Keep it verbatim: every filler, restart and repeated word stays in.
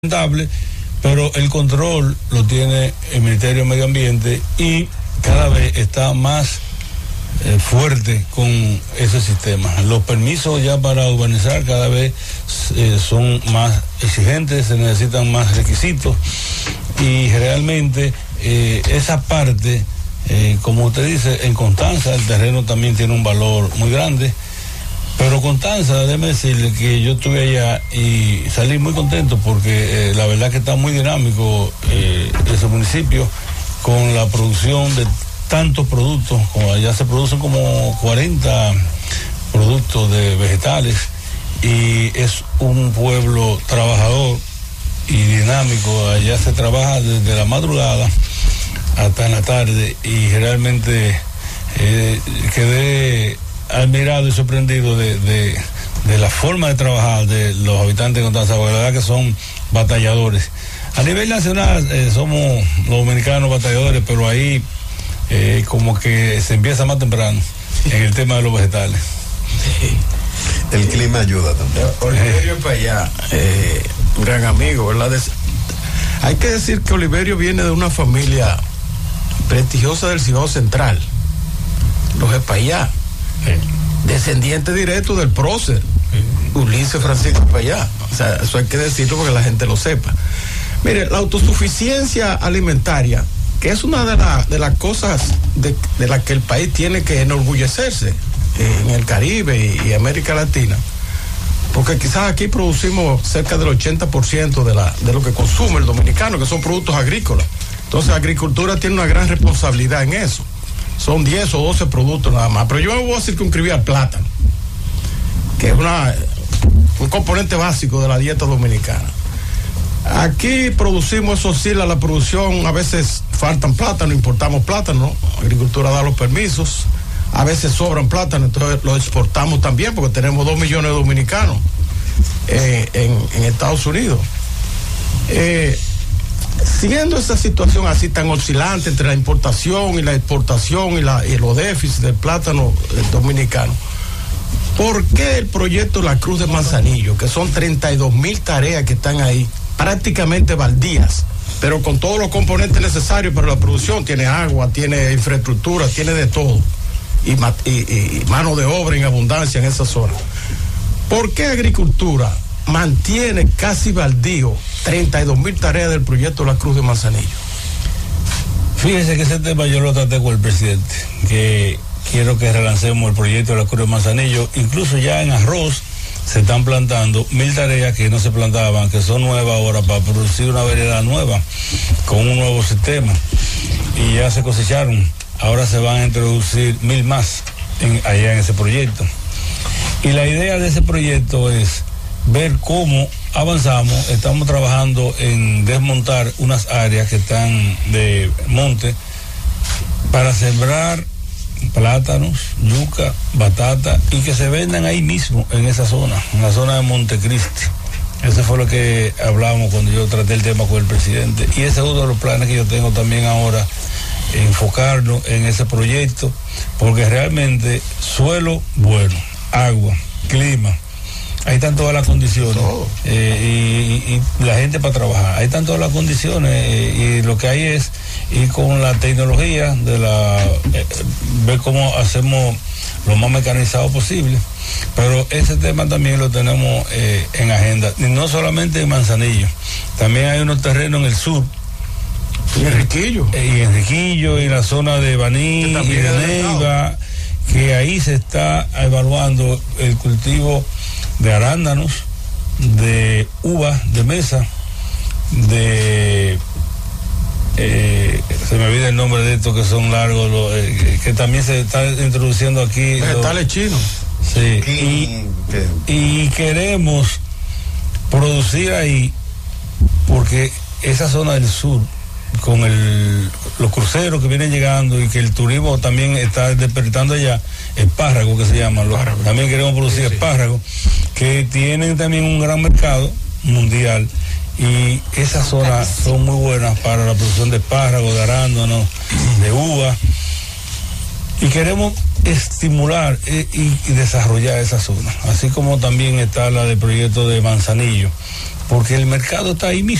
rentable, pero el control lo tiene el Ministerio de Medio Ambiente y cada vez está más eh, fuerte con ese sistema. Los permisos ya para urbanizar cada vez eh, son más exigentes, se necesitan más requisitos y realmente eh, esa parte, eh, como usted dice, en Constanza el terreno también tiene un valor muy grande. Pero Constanza, déjeme decirle que yo estuve allá y salí muy contento porque eh, la verdad que está muy dinámico eh, ese municipio con la producción de tantos productos, como allá se producen como cuarenta productos de vegetales y es un pueblo trabajador y dinámico. Allá se trabaja desde la madrugada hasta en la tarde y realmente eh, quedé admirado y sorprendido de, de, de la forma de trabajar de los habitantes de Constanza, porque la verdad que son batalladores. A nivel nacional eh, somos los dominicanos batalladores, pero ahí eh, como que se empieza más temprano en el tema de los vegetales. Sí. El clima ayuda también. Oliverio para allá, eh, un gran amigo, ¿verdad? Hay que decir que Oliverio viene de una familia prestigiosa del Cibao Central, los Espallá. Sí. Descendiente directo del prócer, sí. Ulises Francisco Payá. O sea, eso hay que decirlo porque la gente lo sepa. Mire, la autosuficiencia alimentaria, que es una de, la, de las cosas de, de las que el país tiene que enorgullecerse eh, en el Caribe y, y América Latina, porque quizás aquí producimos cerca del ochenta por ciento de, la, de lo que consume el dominicano, que son productos agrícolas. Entonces la agricultura tiene una gran responsabilidad en eso. Son diez o doce productos nada más, pero yo me voy a circunscribir al plátano, que es una, un componente básico de la dieta dominicana. Aquí producimos, eso sí, la, la producción, a veces faltan plátanos, importamos plátano, la agricultura da los permisos, a veces sobran plátanos, entonces lo exportamos también, porque tenemos dos millones de dominicanos eh, en, en Estados Unidos. Eh, Siguiendo esa situación así tan oscilante entre la importación y la exportación y, la, y los déficits del plátano dominicano, ¿por qué el proyecto La Cruz de Manzanillo, que son treinta y dos mil tareas que están ahí, prácticamente baldías, pero con todos los componentes necesarios para la producción? Tiene agua, tiene infraestructura, tiene de todo, y, y, y mano de obra en abundancia en esa zona. ¿Por qué agricultura mantiene casi baldío treinta y dos mil tareas del proyecto La Cruz de Manzanillo? Fíjese que ese tema yo lo traté con el presidente, que quiero que relancemos el proyecto de La Cruz de Manzanillo. Incluso ya en arroz se están plantando mil tareas que no se plantaban, que son nuevas ahora para producir una variedad nueva con un nuevo sistema, y ya se cosecharon. Ahora se van a introducir mil más en, allá en ese proyecto, y la idea de ese proyecto es ver cómo avanzamos. Estamos trabajando en desmontar unas áreas que están de monte para sembrar plátanos, yuca, batata, y que se vendan ahí mismo en esa zona, en la zona de Montecristi. Eso fue lo que hablábamos cuando yo traté el tema con el presidente, y ese es uno de los planes que yo tengo también ahora, enfocarnos en ese proyecto, porque realmente suelo bueno, agua, clima, ahí están todas las condiciones, eh, y, y, y la gente para trabajar, ahí están todas las condiciones, eh, y lo que hay es ir con la tecnología de la eh, ver cómo hacemos lo más mecanizado posible, pero ese tema también lo tenemos eh, en agenda, y no solamente en Manzanillo, también hay unos terrenos en el sur, y Enriquillo, eh, y Enriquillo, y en la zona de Baní y de Neiva, que ahí se está evaluando el cultivo de arándanos, de uvas de mesa, de eh, se me olvida el nombre de estos que son largos, lo, eh, que también se está introduciendo aquí, vegetales chinos. Sí, y, y queremos producir ahí, porque esa zona del sur, con el, los cruceros que vienen llegando y que el turismo también está despertando allá, espárragos que se llaman, los, también queremos producir sí, sí. espárragos, que tienen también un gran mercado mundial, y esas zonas son muy buenas para la producción de espárragos, de arándanos, de uva, y queremos estimular eh, y, y desarrollar esa zona, así como también está la del proyecto de Manzanillo, porque el mercado está ahí mismo.